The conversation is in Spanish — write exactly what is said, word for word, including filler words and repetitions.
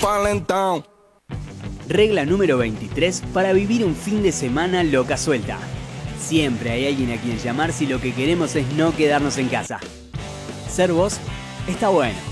valentão. Regla número veintitrés para vivir un fin de semana loca suelta. Siempre hay alguien a quien llamar si lo que queremos es no quedarnos en casa. Ser vos está bueno.